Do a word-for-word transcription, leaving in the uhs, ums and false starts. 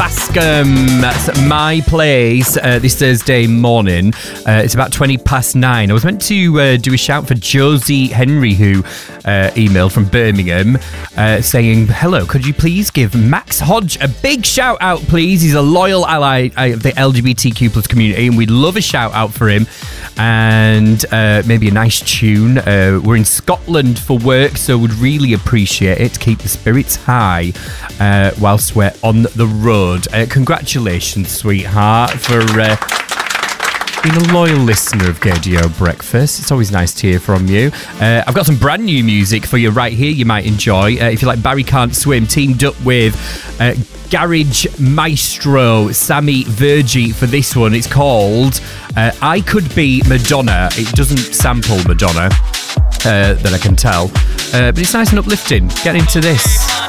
Bascombe. That's my place uh, this Thursday morning. Uh, it's about twenty past nine. I was meant to uh, do a shout for Josie Henry, who uh, emailed from Birmingham uh, saying, hello, could you please give Max Hodge a big shout out, please? He's a loyal ally of the L G B T Q plus community, and we'd love a shout out for him. And uh, maybe a nice tune. Uh, we're in Scotland for work, so would really appreciate it. Keep the spirits high uh, whilst we're on the road. Uh, congratulations, sweetheart, for uh, being a loyal listener of Gaydio Breakfast. It's always nice to hear from you. Uh, I've got some brand new music for you right here you might enjoy. Uh, if you like Barry Can't Swim, teamed up with uh, Garage Maestro Sammy Virgie for this one. It's called uh, I Could Be Madonna. It doesn't sample Madonna, uh, that I can tell. Uh, but it's nice and uplifting. Get into this.